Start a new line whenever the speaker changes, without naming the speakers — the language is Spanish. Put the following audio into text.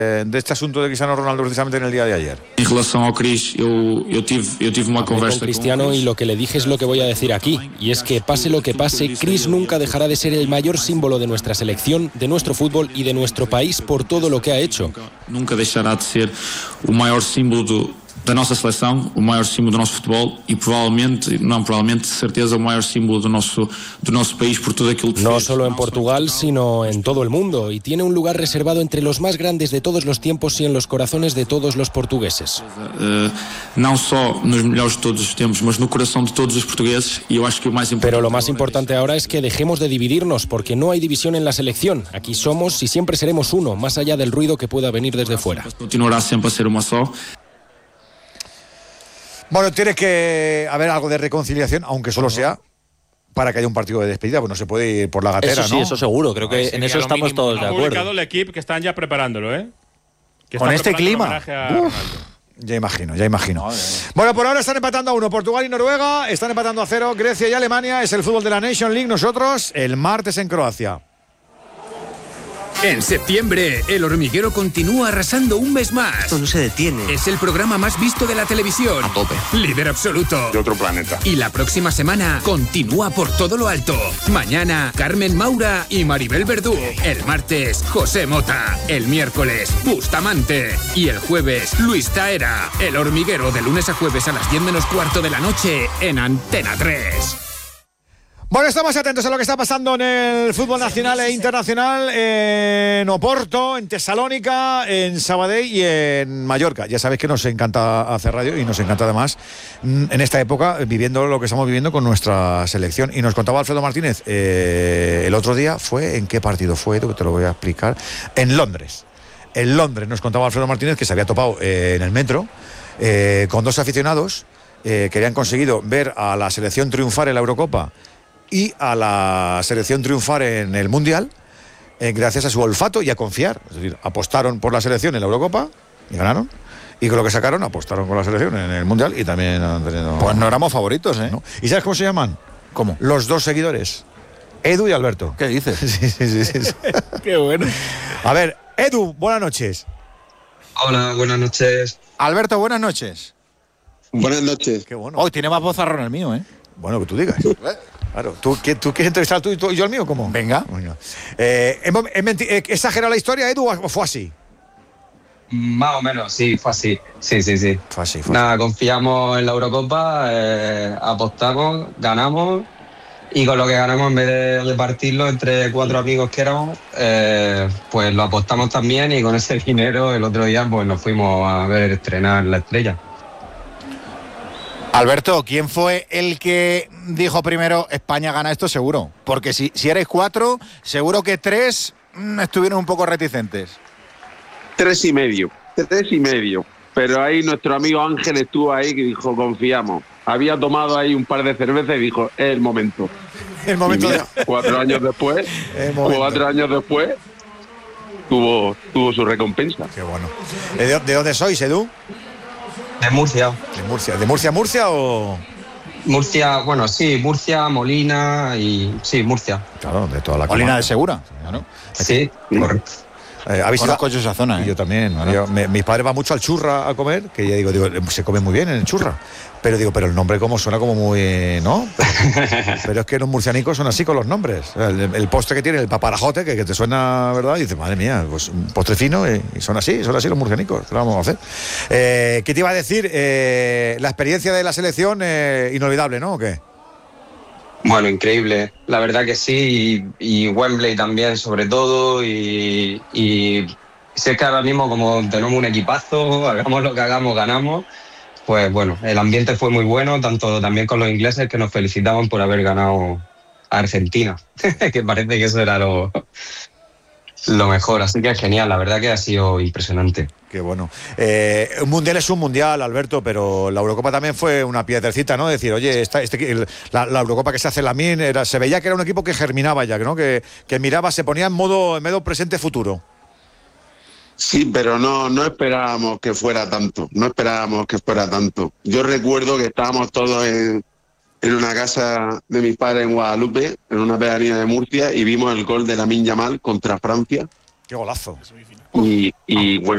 de este asunto de Cristiano Ronaldo precisamente en el día de ayer.
En relación a Cris, yo tive una conversa
con Cristiano y lo que le dije es lo que voy a decir aquí, y es que pase lo que pase, Cris nunca dejará de ser el mayor símbolo de nuestra selección, de nuestro fútbol y de nuestro país por todo lo que ha hecho.
Nunca dejará de ser el mayor símbolo da nossa seleção, o maior símbolo do nosso futebol e provavelmente, de certeza, o maior símbolo do nosso país por todo aquilo que
No
fez.
solo en Portugal, sino en todo el mundo, y tiene un lugar reservado entre los más grandes de todos los tiempos y en los corazones de todos los portugueses.
Não só nos melhores de todos os tempos, mas no coração de todos os portugueses, e eu acho que o mais importante.
Pero lo más importante ahora es que dejemos de dividirnos, porque no hay división en la selección. Aquí somos y siempre seremos uno, más allá del ruido que pueda venir desde fuera.
Continuará sempre a ser uma só.
Bueno, tiene que haber algo de reconciliación, aunque solo sea para que haya un partido de despedida, pues no se puede ir por la gatera,
eso sí,
¿no?
Eso seguro, creo que en eso estamos todos de acuerdo.
Ha publicado el equipo que están ya preparándolo, ¿eh? Que
con este
clima.
Ya imagino. Bueno, por ahora están empatando a 1 Portugal y Noruega, están empatando a 0 Grecia y Alemania. Es el fútbol de la Nation League. Nosotros el martes en Croacia.
En septiembre, El Hormiguero continúa arrasando un mes más.
Esto no se detiene.
Es el programa más visto de la televisión.
A tope.
Líder absoluto.
De otro planeta.
Y la próxima semana continúa por todo lo alto. Mañana, Carmen Maura y Maribel Verdú. El martes, José Mota. El miércoles, Bustamante. Y el jueves, Luis Taera. El Hormiguero, de lunes a jueves a las 10 menos cuarto de la noche en Antena 3.
Bueno, estamos atentos a lo que está pasando en el fútbol nacional e internacional, en Oporto, en Tesalónica, en Sabadell y en Mallorca. Ya sabéis que nos encanta hacer radio y nos encanta además en esta época viviendo lo que estamos viviendo con nuestra selección. Y nos contaba Alfredo Martínez, el otro día fue, ¿en qué partido fue? Te lo voy a explicar. En Londres. En Londres nos contaba Alfredo Martínez que se había topado en el metro con dos aficionados que habían conseguido ver a la selección triunfar en la Eurocopa y a la selección triunfar en el Mundial gracias a su olfato y a confiar. Es decir, apostaron por la selección en la Eurocopa y ganaron. Y con lo que sacaron, apostaron con la selección en el Mundial y también han tenido...
Pues no éramos favoritos, ¿eh?
¿No? ¿Y sabes cómo se llaman?
¿Cómo?
Los dos seguidores. Edu y Alberto.
¿Qué dices?
Sí.
Qué bueno.
A ver, Edu, buenas noches.
Hola, buenas noches.
Alberto, buenas noches.
Buenas noches.
Qué bueno.
Hoy tiene más vozarrón el mío, ¿eh?
Bueno, que tú digas. Claro, ¿tú quieres entrevistar tú y yo el mío? ¿Cómo?
Venga.
¿He exagerado la historia, Edu, o fue así?
Más o menos, sí, fue así. Sí.
Fue así.
Nada, confiamos en la Eurocopa, apostamos, ganamos y con lo que ganamos, en vez de repartirlo entre 4 amigos que éramos, pues lo apostamos también y con ese dinero el otro día pues nos fuimos a ver estrenar La Estrella.
Alberto, ¿quién fue el que dijo primero España gana esto seguro? Porque si erais 4, seguro que 3 estuvieron un poco reticentes.
3,5. Pero ahí nuestro amigo Ángel estuvo ahí que dijo, confiamos. Había tomado ahí un par de cervezas y dijo, es el momento.
El momento.
Y mira, 4 años después, tuvo su recompensa.
Qué bueno. ¿De dónde sois, Edu?
De Murcia.
¿De Murcia o...?
Murcia, bueno, sí, Murcia, Molina y... Sí, Murcia.
Claro, de toda la
Molina
comarca.
de Segura, ¿no?
Sí, correcto.
Conozco yo esa zona, ¿eh?
Yo también. Mis padres van mucho al Churra a comer, que ya digo, se come muy bien en el Churra. Pero el nombre como suena como muy... ¿no? Pero es que los murcianicos son así con los nombres. El postre que tiene, el paparajote, que te suena, ¿verdad? Y dices, madre mía, pues un postre fino y son así los murcianicos. ¿Qué vamos a hacer? ¿Qué te iba a decir? La experiencia de la selección, inolvidable, ¿no? ¿O qué?
Bueno, increíble, la verdad que sí, y Wembley también sobre todo, y sé que ahora mismo como tenemos un equipazo, hagamos lo que hagamos, ganamos, pues bueno, el ambiente fue muy bueno, tanto también con los ingleses que nos felicitaban por haber ganado a Argentina, que parece que eso era lo mejor, así que es genial, la verdad que ha sido impresionante.
Qué bueno. Un mundial es un mundial, Alberto, pero la Eurocopa también fue una piedrecita, ¿no? Decir, oye, la Eurocopa que se hace en la MIN, se veía que era un equipo que germinaba ya, ¿no? Que miraba, se ponía en modo presente-futuro.
Sí, pero no esperábamos que fuera tanto. Yo recuerdo que estábamos todos en una casa de mis padres en Guadalupe, en una pedanía de Murcia, y vimos el gol de Lamine Yamal contra Francia.
¡Qué golazo!
Y bueno,